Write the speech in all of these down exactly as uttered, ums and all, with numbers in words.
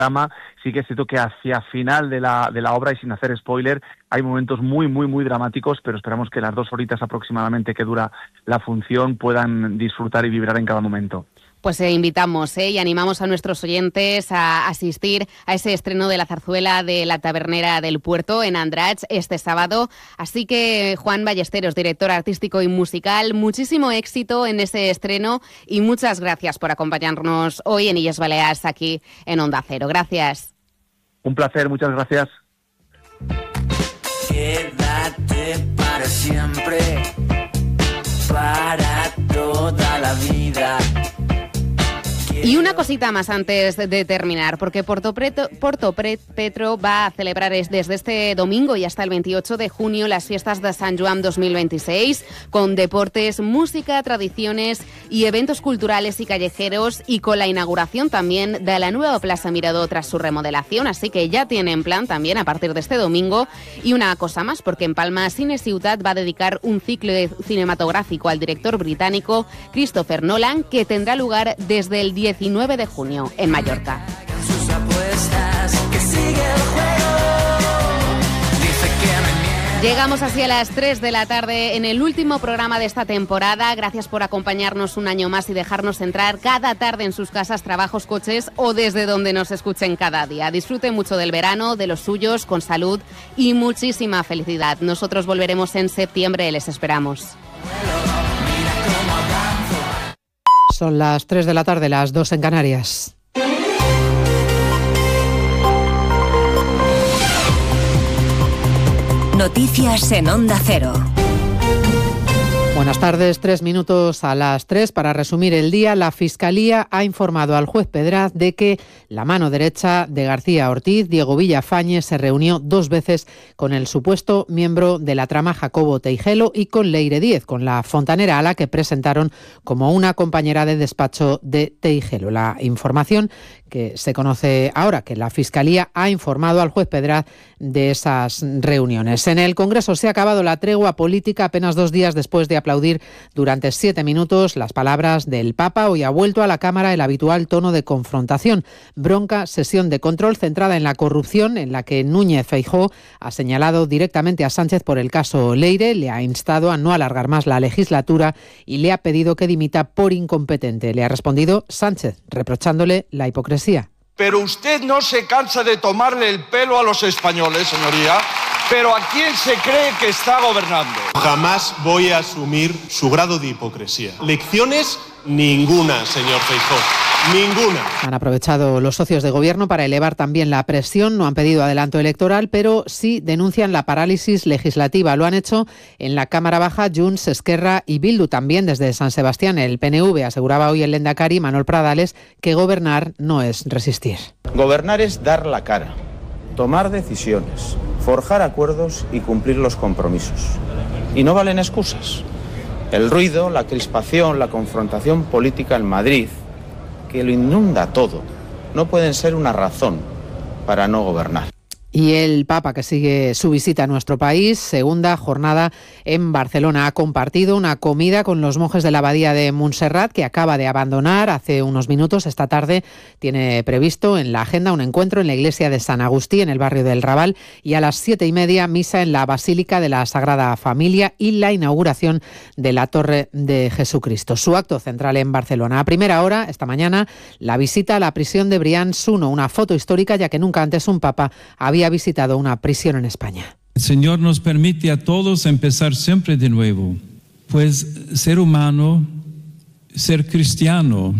Sí que es cierto que hacia final de la, de la obra, y sin hacer spoiler, hay momentos muy, muy, muy dramáticos, pero esperamos que las dos horitas aproximadamente que dura la función puedan disfrutar y vibrar en cada momento. Pues eh, invitamos eh, y animamos a nuestros oyentes a asistir a ese estreno de la zarzuela de La Tabernera del Puerto en Andratx este sábado. Así que, Juan Ballesteros, director artístico y musical, muchísimo éxito en ese estreno y muchas gracias por acompañarnos hoy en Illes Balears aquí en Onda Cero. Gracias. Un placer, muchas gracias. Quédate para siempre, para toda la vida. Y una cosita más antes de terminar, porque Porto, Preto, Porto Pre, Petro va a celebrar desde este domingo y hasta el veintiocho de junio las fiestas de San Joan dos mil veintiséis, con deportes, música, tradiciones y eventos culturales y callejeros, y con la inauguración también de la nueva Plaza Mirador tras su remodelación, así que ya tienen plan también a partir de este domingo. Y una cosa más, porque en Palma Cine Ciutat va a dedicar un ciclo cinematográfico al director británico Christopher Nolan, que tendrá lugar desde el diecinueve de junio en Mallorca. Llegamos así a las tres de la tarde en el último programa de esta temporada. Gracias por acompañarnos un año más y dejarnos entrar cada tarde en sus casas, trabajos, coches o desde donde nos escuchen cada día. Disfruten mucho del verano, de los suyos, con salud y muchísima felicidad. Nosotros volveremos en septiembre, les esperamos. Son las tres de la tarde, las dos en Canarias. Noticias en Onda Cero. Buenas tardes, tres minutos a las tres. Para resumir el día, la Fiscalía ha informado al juez Pedraz de que la mano derecha de García Ortiz, Diego Villafañe, se reunió dos veces con el supuesto miembro de la trama Jacobo Teijelo y con Leire Díez, con la fontanera a la que presentaron como una compañera de despacho de Teijelo. La información que se conoce ahora, que la Fiscalía ha informado al juez Pedraz de esas reuniones. En el Congreso se ha acabado la tregua política apenas dos días después de aplaudir durante siete minutos las palabras del Papa. Hoy ha vuelto a la Cámara el habitual tono de confrontación. Bronca sesión de control centrada en la corrupción, en la que Núñez Feijóo ha señalado directamente a Sánchez por el caso Leire, le ha instado a no alargar más la legislatura y le ha pedido que dimita por incompetente. Le ha respondido Sánchez, reprochándole la hipocresía. Pero usted no se cansa de tomarle el pelo a los españoles, señoría. ¿Pero a quién se cree que está gobernando? Jamás voy a asumir su grado de hipocresía. Lecciones ninguna, señor Feijóo. Ninguna. Han aprovechado los socios de gobierno para elevar también la presión. No han pedido adelanto electoral, pero sí denuncian la parálisis legislativa. Lo han hecho en la Cámara Baja Junts, Esquerra y Bildu. También desde San Sebastián, el P N V aseguraba hoy el lehendakari Manuel Pradales que gobernar no es resistir. Gobernar es dar la cara, tomar decisiones, forjar acuerdos y cumplir los compromisos. Y no valen excusas. El ruido, la crispación, la confrontación política en Madrid, que lo inunda todo, no pueden ser una razón para no gobernar. Y el Papa, que sigue su visita a nuestro país, segunda jornada en Barcelona. Ha compartido una comida con los monjes de la abadía de Montserrat, que acaba de abandonar hace unos minutos. Esta tarde tiene previsto en la agenda un encuentro en la iglesia de San Agustí, en el barrio del Raval, y a las siete y media misa en la Basílica de la Sagrada Familia y la inauguración de la Torre de Jesucristo. Su acto central en Barcelona. A primera hora, esta mañana, la visita a la prisión de Brians-Suno, una foto histórica, ya que nunca antes un papa había ha visitado una prisión en España. El Señor nos permite a todos empezar siempre de nuevo, pues ser humano, ser cristiano,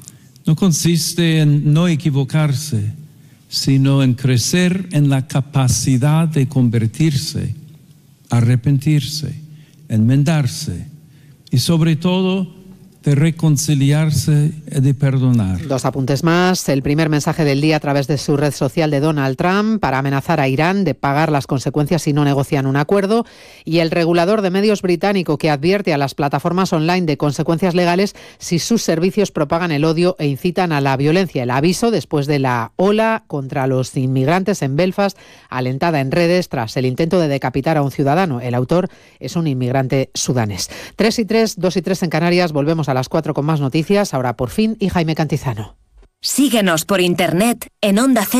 no consiste en no equivocarse, sino en crecer en la capacidad de convertirse, arrepentirse, enmendarse y sobre todo de reconciliarse y de perdonar. Dos apuntes más. El primer mensaje del día a través de su red social de Donald Trump para amenazar a Irán de pagar las consecuencias si no negocian un acuerdo. Y el regulador de medios británico que advierte a las plataformas online de consecuencias legales si sus servicios propagan el odio e incitan a la violencia. El aviso después de la ola contra los inmigrantes en Belfast, alentada en redes tras el intento de decapitar a un ciudadano. El autor es un inmigrante sudanés. Tres y tres, dos y tres en Canarias. Volvemos a las cuatro con más noticias. Ahora por fin y Jaime Cantizano. Síguenos por internet en onda cero.